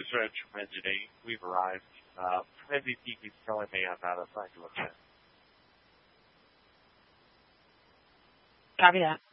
Reg from Engineering. We've arrived. MVP keeps telling me I'm not assigned to a pen. Copy that.